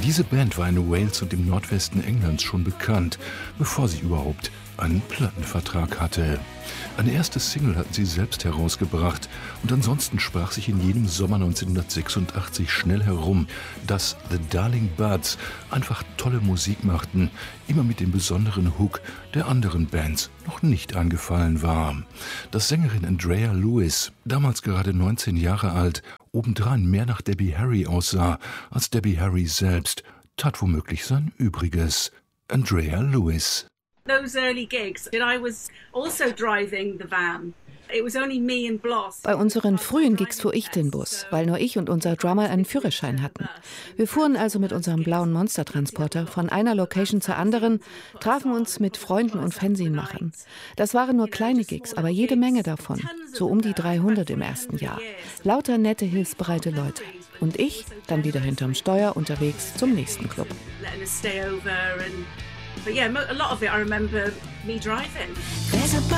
Diese Band war in Wales und im Nordwesten Englands schon bekannt, bevor sie überhaupt einen Plattenvertrag hatte. Eine erste Single hatten sie selbst herausgebracht und ansonsten sprach sich in jenem Sommer 1986 schnell herum, dass The Darling Buds einfach tolle Musik machten, immer mit dem besonderen Hook, der anderen Bands noch nicht eingefallen war. Dass Sängerin Andrea Lewis, damals gerade 19 Jahre alt, obendrein mehr nach Debbie Harry aussah als Debbie Harry selbst, tat womöglich sein Übriges. Andrea Lewis. Those early gigs, I was also driving the van. It was only me and Bloss. Bei unseren frühen Gigs fuhr ich den Bus, weil nur ich und unser Drummer einen Führerschein hatten. Wir fuhren also mit unserem blauen Monstertransporter von einer Location zur anderen, trafen uns mit Freunden und Fanzinmachern. Das waren nur kleine Gigs, aber jede Menge davon, so um die 300 im ersten Jahr. Lauter nette, hilfsbereite Leute. Und ich dann wieder hinterm Steuer unterwegs zum nächsten Club. But yeah, a lot of it I remember me driving.